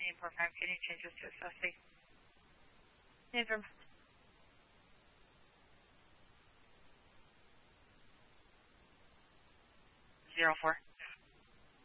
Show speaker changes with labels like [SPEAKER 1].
[SPEAKER 1] program. Can you change this to Sussy? Ingram. 04.